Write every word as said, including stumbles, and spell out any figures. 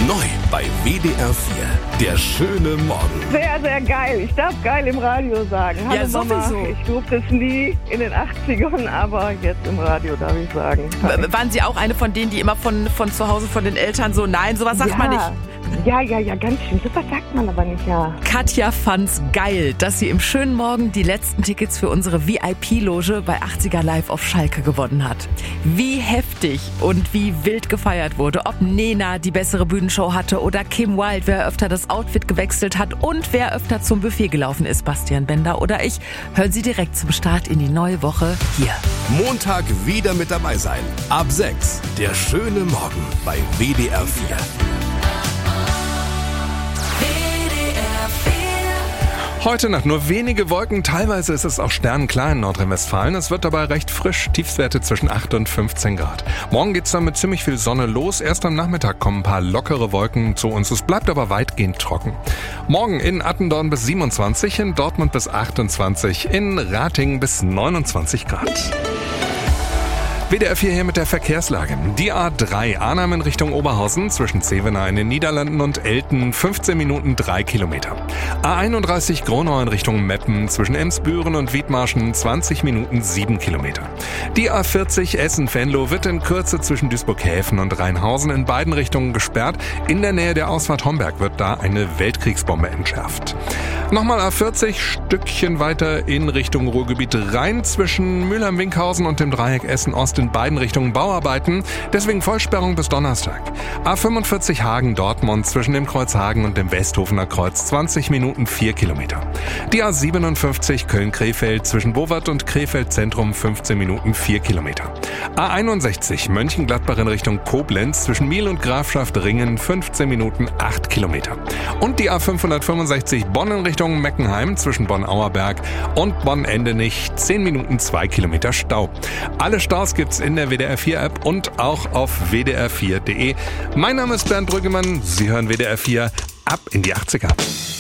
Neu bei W D R vier. Der schöne Morgen. Sehr, sehr geil. Ich darf geil im Radio sagen. Hallo Ja, Mama. sowieso. Ich durfte es nie in den achtzigern, aber jetzt im Radio darf ich sagen. W- Waren Sie auch eine von denen, die immer von, von zu Hause, von den Eltern so, nein, sowas sagt ja. man nicht? Ja, ja, ja, ganz schön. Sowas sagt man aber nicht, ja. Katja fand's geil, dass sie im schönen Morgen die letzten Tickets für unsere V I P-Loge bei achtziger Live auf Schalke gewonnen hat. Wie heftig und wie wild gefeiert wurde. Ob Nena die bessere Bühnenshow hatte oder Kim Wilde, wer öfter das Outfit gewechselt hat und wer öfter zum Buffet gelaufen ist, Bastian Bender oder ich. Hören Sie direkt zum Start in die neue Woche hier. Montag wieder mit dabei sein. Ab sechs. Der schöne Morgen bei W D R vier. Heute Nacht nur wenige Wolken, teilweise ist es auch sternenklar in Nordrhein-Westfalen. Es wird dabei recht frisch, Tiefstwerte zwischen acht und fünfzehn Grad. Morgen geht's dann mit ziemlich viel Sonne los. Erst am Nachmittag kommen ein paar lockere Wolken zu uns. Es bleibt aber weitgehend trocken. Morgen in Attendorn bis siebenundzwanzig, in Dortmund bis achtundzwanzig, in Ratingen bis neunundzwanzig Grad. W D R vier hier mit der Verkehrslage. Die A drei Arnhem in Richtung Oberhausen zwischen Zevenaar in den Niederlanden und Elten fünfzehn Minuten drei Kilometer. A einunddreißig Gronau in Richtung Meppen zwischen Emsbüren und Wiedmarschen zwanzig Minuten sieben Kilometer. Die A vierzig Essen-Venlo wird in Kürze zwischen Duisburg-Häfen und Rheinhausen in beiden Richtungen gesperrt. In der Nähe der Ausfahrt Homberg wird da eine Weltkriegsbombe entschärft. Nochmal A vierzig, Stückchen weiter in Richtung Ruhrgebiet Rhein zwischen Mülheim-Winkhausen und dem Dreieck Essen-Ost in beiden Richtungen Bauarbeiten, deswegen Vollsperrung bis Donnerstag. A fünfundvierzig Hagen-Dortmund zwischen dem Kreuz Hagen und dem Westhofener Kreuz zwanzig Minuten vier Kilometer. Die A siebenundfünfzig Köln-Krefeld zwischen Bowart und Krefeld Zentrum fünfzehn Minuten vier Kilometer. A einundsechzig Mönchengladbach in Richtung Koblenz zwischen Miel und Grafschaft Ringen fünfzehn Minuten acht Kilometer. Und die A fünfhundertfünfundsechzig Bonn in Richtung Meckenheim zwischen Bonn-Auerberg und Bonn-Endenich zehn Minuten zwei Kilometer Stau. Alle Staus gibt's in der W D R vier App und auch auf w d r vier punkt d e. Mein Name ist Bernd Brüggemann. Sie hören W D R vier ab in die achtziger.